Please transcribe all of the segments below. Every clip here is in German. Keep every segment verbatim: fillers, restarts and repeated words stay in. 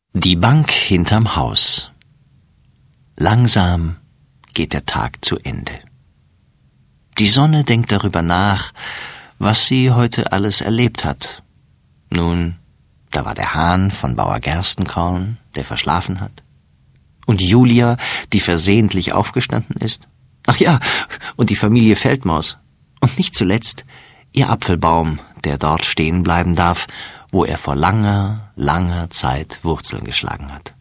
Die Bank hinterm Haus. Langsam geht der Tag zu Ende. Die Sonne denkt darüber nach, was sie heute alles erlebt hat. Nun, da war der Hahn von Bauer Gerstenkorn, der verschlafen hat. Und Julia, die versehentlich aufgestanden ist. Ach ja, und die Familie Feldmaus. Und nicht zuletzt ihr Apfelbaum, der dort stehen bleiben darf, wo er vor langer, langer Zeit Wurzeln geschlagen hat.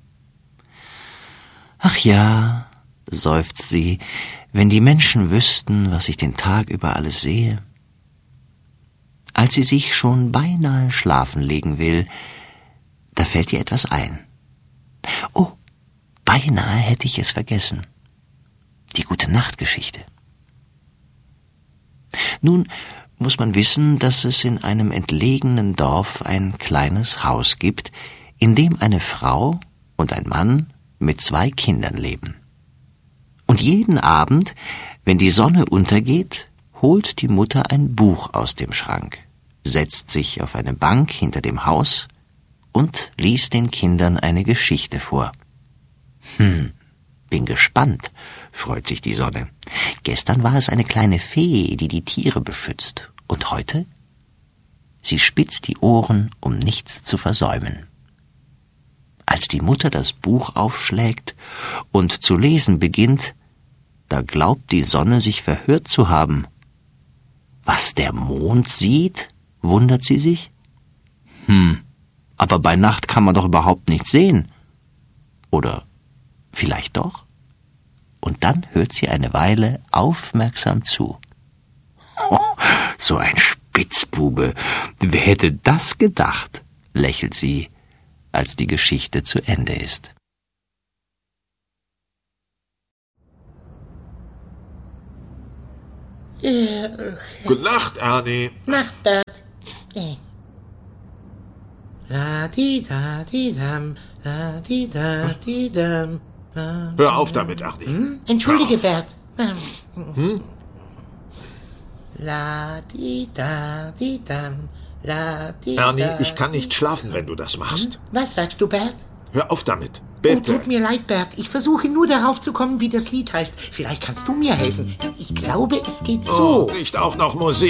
Ach ja, seufzt sie, wenn die Menschen wüssten, was ich den Tag über alles sehe. Als sie sich schon beinahe schlafen legen will, da fällt ihr etwas ein. Oh, beinahe hätte ich es vergessen. Die Gute-Nacht-Geschichte. Nun muss man wissen, dass es in einem entlegenen Dorf ein kleines Haus gibt, in dem eine Frau und ein Mann mit zwei Kindern leben. Und jeden Abend, wenn die Sonne untergeht, holt die Mutter ein Buch aus dem Schrank, setzt sich auf eine Bank hinter dem Haus und liest den Kindern eine Geschichte vor. Hm, bin gespannt, freut sich die Sonne. Gestern war es eine kleine Fee, die die Tiere beschützt. Und heute? Sie spitzt die Ohren, um nichts zu versäumen. Als die Mutter das Buch aufschlägt und zu lesen beginnt, da glaubt die Sonne sich verhört zu haben. Was der Mond sieht, wundert sie sich. Hm, aber bei Nacht kann man doch überhaupt nichts sehen. Oder vielleicht doch? Und dann hört sie eine Weile aufmerksam zu. Oh, so ein Spitzbube. Wer hätte das gedacht? Lächelt sie, als die Geschichte zu Ende ist. Gute Nacht, Ernie. Nacht, Bert. La-di-da-di-dam, la-di-da-di-dam. Hör auf damit, Ernie. Hm? Entschuldige, Bert. Hm? La-di-da-di-dam, la-di-da. Ernie, ich kann nicht schlafen, wenn du das machst. Was sagst du, Bert? Hör auf damit, Oh, bitte. tut mir leid, Bert. Ich versuche nur darauf zu kommen, wie das Lied heißt. Vielleicht kannst du mir helfen. Ich glaube, es geht so. Oh, nicht auch noch Musik.